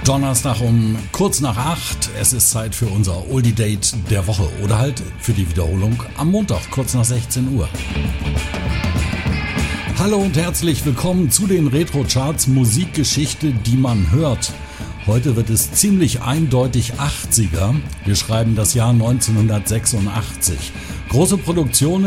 Donnerstag um kurz nach 8. Es ist Zeit für unser Oldie Date der Woche oder halt für die Wiederholung am Montag kurz nach 16 Uhr. Hallo und herzlich willkommen zu den Retro Charts Musikgeschichte, die man hört. Heute wird es ziemlich eindeutig 80er. Wir schreiben das Jahr 1986. Große Produktionen